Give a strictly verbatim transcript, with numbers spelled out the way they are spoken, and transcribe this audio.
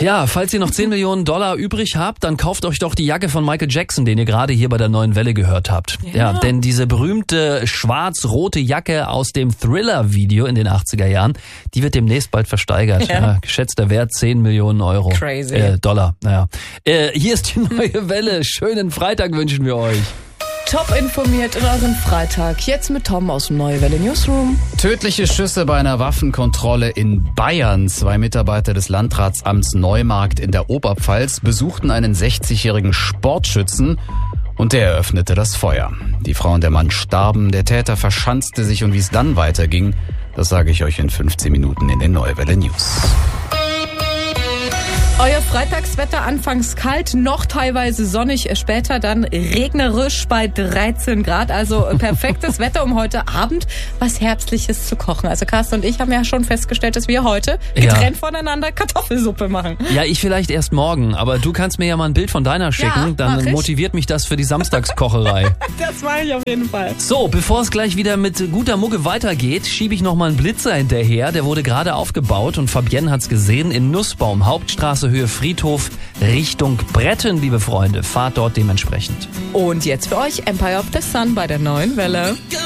Ja, falls ihr noch zehn Millionen Dollar übrig habt, dann kauft euch doch die Jacke von Michael Jackson, den ihr gerade hier bei der Neuen Welle gehört habt. Ja, ja, denn diese berühmte schwarz-rote Jacke aus dem Thriller-Video in den achtziger Jahren, die wird demnächst bald versteigert. Ja. Ja, geschätzter Wert zehn Millionen Euro. Crazy. Äh, Dollar, naja. Äh, hier ist die Neue Welle. Schönen Freitag wünschen wir euch. Top informiert in euren Freitag. Jetzt mit Tom aus dem Neue Welle Newsroom. Tödliche Schüsse bei einer Waffenkontrolle in Bayern. Zwei Mitarbeiter des Landratsamts Neumarkt in der Oberpfalz besuchten einen sechzigjährigen Sportschützen und der eröffnete das Feuer. Die Frau und der Mann starben, der Täter verschanzte sich und wie es dann weiterging, das sage ich euch in fünfzehn Minuten in den Neue Welle News. Euer Freitagswetter anfangs kalt, noch teilweise sonnig, später dann regnerisch bei dreizehn Grad. Also perfektes Wetter, um heute Abend was Herbstliches zu kochen. Also Carsten und ich haben ja schon festgestellt, dass wir heute getrennt ja. voneinander Kartoffelsuppe machen. Ja, ich vielleicht erst morgen, aber du kannst mir ja mal ein Bild von deiner schicken, ja, dann motiviert mich das für die Samstagskocherei. Das mache ich auf jeden Fall. So, bevor es gleich wieder mit guter Mucke weitergeht, schiebe ich noch mal einen Blitzer hinterher. Der wurde gerade aufgebaut und Fabienne hat's gesehen in Nussbaum, Hauptstraße, Höhe Friedhof, Richtung Bretten, liebe Freunde. Fahrt dort dementsprechend. Und jetzt für euch Empire of the Sun bei der Neuen Welle.